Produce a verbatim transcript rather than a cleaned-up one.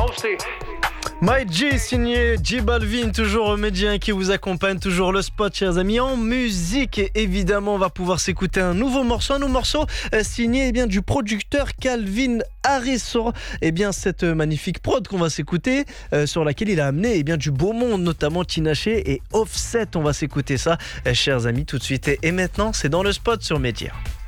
My G signé J Balvin, toujours Médien qui vous accompagne, toujours le spot, chers amis, en musique. Et évidemment, on va pouvoir s'écouter un nouveau morceau, un nouveau morceau euh, signé eh bien, du producteur Calvin Harris sur eh bien, cette magnifique prod qu'on va s'écouter, euh, sur laquelle il a amené eh bien, du beau monde, notamment Tinashe et Offset. On va s'écouter ça, euh, chers amis, tout de suite. Et, et maintenant, c'est dans le spot sur Médien.